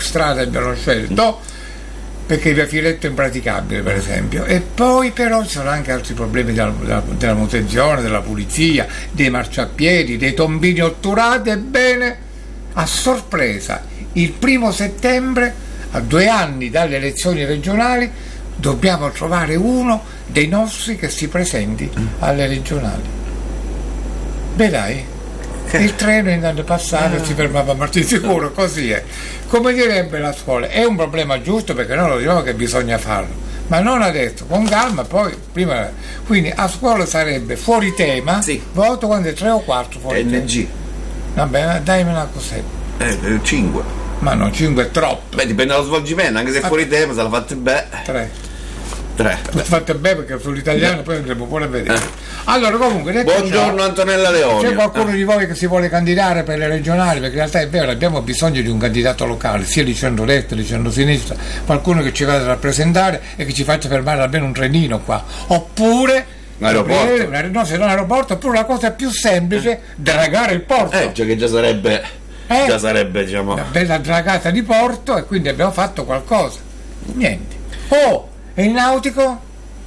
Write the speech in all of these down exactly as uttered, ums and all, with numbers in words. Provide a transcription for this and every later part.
strade abbiano scelto, perché via Filetto è impraticabile per esempio, e poi però ci sono anche altri problemi della, della, della manutenzione, della pulizia, dei marciapiedi, dei tombini otturati. Ebbene, a sorpresa, il primo settembre, a due anni dalle elezioni regionali, dobbiamo trovare uno dei nostri che si presenti alle regionali. Vedrai, il treno intanto passava e si fermava a Martinsicuro, così è. Come direbbe la scuola, è un problema giusto, perché noi lo diciamo che bisogna farlo, ma non adesso, con calma, poi prima. Quindi a scuola sarebbe fuori tema, sì. Voto quando è tre o quattro fuori N G. tema. Vabbè, dammi una cosetta. Eh, cinque. Ma no, cinque è troppo. Beh, dipende dallo svolgimento, anche se è fuori tema, se la fate bene. tre. Tre. L'ho fatta bene perché sull'italiano poi andremo pure a vedere. Eh. Allora, comunque, detto buongiorno ciò, Antonella Leoni. c'è qualcuno eh. di voi che si vuole candidare per le regionali? Perché in realtà è vero, abbiamo bisogno di un candidato locale, sia di centrodestra, di centrosinistra, qualcuno che ci vada a rappresentare e che ci faccia fermare almeno un trenino qua. Oppure l'aeroporto. Una, no, se non aeroporto, oppure la cosa più semplice, eh. dragare il porto. Eh, già che già sarebbe eh? già sarebbe, diciamo, una bella dragata di porto, e quindi abbiamo fatto qualcosa. Niente. Oh, e il nautico?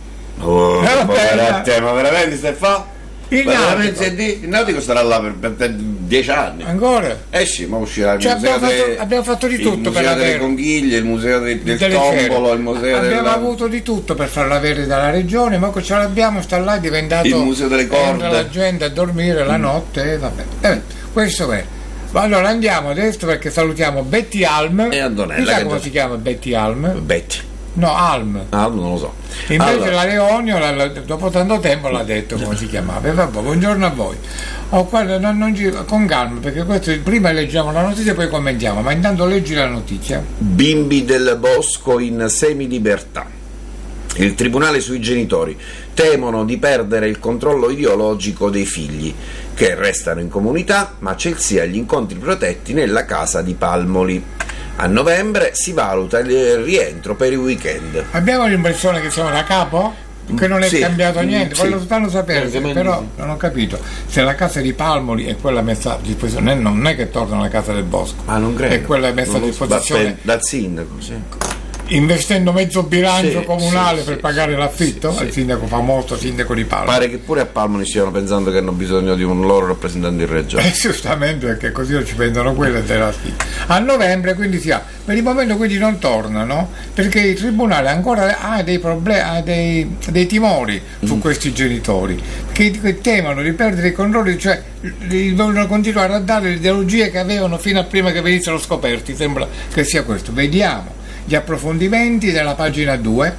Oh, no, povera te, ma veramente stai fa? Il nautico. il nautico starà là per, per, per dieci anni. Ancora? Eh sì, ma uscirà il cioè, museo abbiamo, dei, fatto, abbiamo fatto di tutto il per museo delle avere conchiglie, il museo dei, del delle tombolo, cere. il museo abbiamo della... avuto di tutto per farla avere dalla regione, ma che ce l'abbiamo, sta là, è diventato il museo delle corde, entra la gente a dormire la notte e vabbè. Eh, questo è. Allora andiamo adesso, perché salutiamo Betty Alm e Antonella. Chissà come già... si chiama Betty Alm? Betty. No, Alm. Alm non lo so. Invece allora. la Leonio, la, la, dopo tanto tempo l'ha detto come si chiamava. E vabbè, buongiorno a voi. Oh, guarda, non, non gi- con calma, perché questo prima leggiamo la notizia e poi commentiamo, ma intanto leggi la notizia. Bimbi del Bosco in semilibertà. Il tribunale sui genitori temono di perdere il controllo ideologico dei figli, che restano in comunità, ma c'è sia gli incontri protetti nella casa di Palmoli. A novembre si valuta il rientro per i weekend. Abbiamo l'impressione che siamo da capo? Che non è sì, cambiato niente, sì. voglio soltanto sapere, se, però sì. non ho capito se la casa di Palmoli è quella messa a disposizione, non è che torna alla casa del Bosco, ah, non credo. È quella messa non a disposizione dal sindaco, sì. Investendo mezzo bilancio sì, comunale sì, per sì, pagare sì, l'affitto, sì, il sindaco famoso, sindaco di Palmoli. Pare che pure a Palmoli stiano pensando che hanno bisogno di un loro rappresentante in regione. Eh, giustamente, perché così non ci prendono quelle della affitto. A novembre quindi si ha, per il momento quindi non tornano, perché il tribunale ancora ha dei problemi, ha dei, dei timori su mm. questi genitori, che, che temono di perdere i controlli, cioè li vogliono continuare a dare le ideologie che avevano fino a prima che venissero scoperti. Sembra che sia questo. Vediamo gli approfondimenti della pagina due.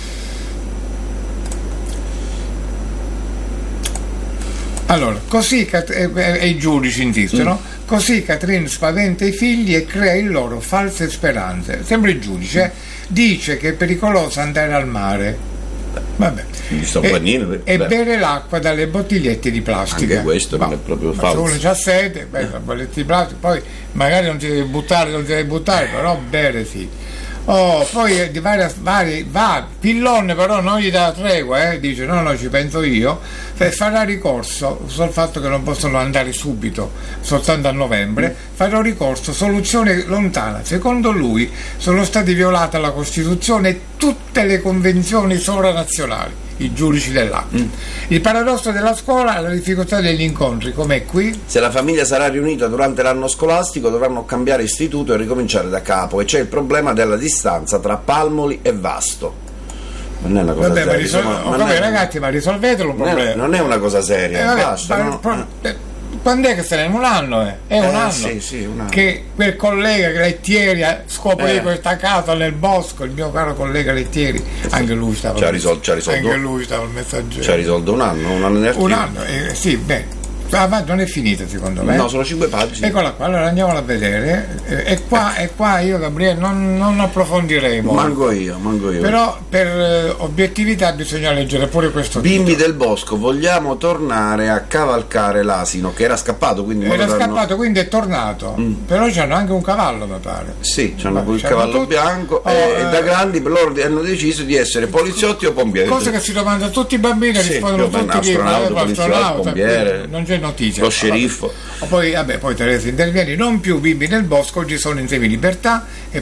Allora, così e, e i giudici insistono, mm. così Catherine spaventa i figli e crea in loro false speranze. Sempre il giudice dice che è pericoloso andare al mare. Vabbè. E, e bere l'acqua dalle bottigliette di plastica. Anche questo ma, non è proprio ma falso. Se uno c'ha sete, beh, la bolletta di plastica, poi magari non ti devi buttare, non ti devi buttare, però bere sì. Oh, poi di vari, vari va, Pillon però non gli dà tregua, eh? Dice no no ci penso io, farà ricorso sul fatto che non possono andare subito, soltanto a novembre, farà ricorso, soluzione lontana. Secondo lui sono state violate la Costituzione e tutte le convenzioni sovranazionali, i giudici dell'acqua. Mm. Il paradosso della scuola è la difficoltà degli incontri, com'è qui? Se la famiglia sarà riunita durante l'anno scolastico dovranno cambiare istituto e ricominciare da capo, e c'è il problema della distanza tra Palmoli e Vasto. Non è una cosa vabbè, seria. Ma risol- insomma, oh, vabbè, è... ragazzi, ma risolvetelo un problema. Non è, non è una cosa seria, eh, vabbè, basta. ma, no? pro- eh. Quando è che saremo? Un anno, eh? È un eh, anno, sì, sì, un anno che quel collega Lettieri scoprì eh. questa casa nel bosco, il mio caro collega Lettieri, anche lui stava ci ha risolto, anche lui stava il messaggero. Ci ha risolto un anno, un anno e un anno, eh, sì, beh. Ah, ma non è finita secondo me. No, sono cinque pagine. Eccola qua, allora andiamola a vedere. E eh, qua, e qua io, Gabriele, non, non approfondiremo. Manco io, manco io. Però per eh, obiettività bisogna leggere pure questo Bimbi titolo. del Bosco, vogliamo tornare a cavalcare l'asino, che era scappato, quindi era scappato, danno... quindi è tornato. Mm. Però c'hanno anche un cavallo, mi pare. Sì, c'hanno Beh, il c'hanno cavallo tutti... bianco, oh, e eh... da grandi loro hanno deciso di essere poliziotti o pompieri. Cosa che si domanda a tutti i bambini, sì, rispondono tutti astronauta, poliziotto, pompiere, non c'è notizia. Lo sceriffo. Poi, vabbè, poi Teresa interviene, non più bimbi nel bosco, oggi sono in semilibertà e